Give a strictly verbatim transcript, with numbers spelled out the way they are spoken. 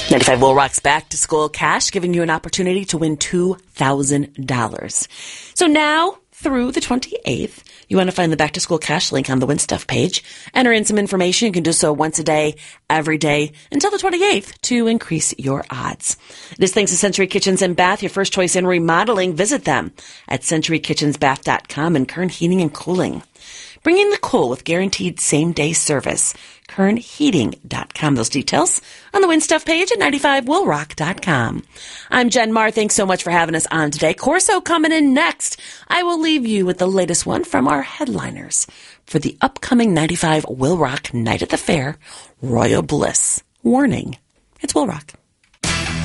ninety-five Will Rock's Back to School Cash, giving you an opportunity to win two thousand dollars. So now, through the twenty-eighth, you want to find the Back to School Cash link on the Win Stuff page. Enter in some information. You can do so once a day, every day, until the twenty-eighth to increase your odds. It is thanks to Century Kitchens and Bath, your first choice in remodeling. Visit them at century kitchens bath dot com and Kern Heating and Cooling. Bringing the cool with guaranteed same-day service. kern heating dot com. Those details on the Win Stuff page at ninety-five will rock dot com. I'm Jen Marr. Thanks so much for having us on today. Corso coming in next. I will leave you with the latest one from our headliners for the upcoming ninety-five Will Rock Night at the Fair, Royal Bliss. Warning, it's Will Rock.